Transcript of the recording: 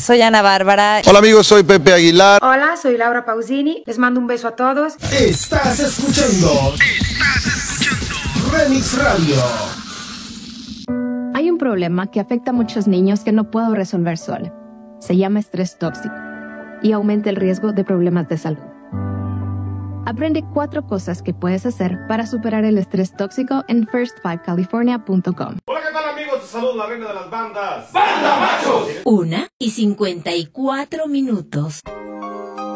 soy Ana Bárbara. Hola amigos, soy Pepe Aguilar. Hola, soy Laura Pausini. Les mando un beso a todos. Estás escuchando Remix Radio. Hay un problema que afecta a muchos niños que no puedo resolver sola. Se llama estrés tóxico y aumenta el riesgo de problemas de salud. Aprende 4 cosas que puedes hacer para superar el estrés tóxico en first5california.com. Hola, ¿qué tal amigos? Te saludo la reina de las bandas. ¡Banda Machos! 1:54.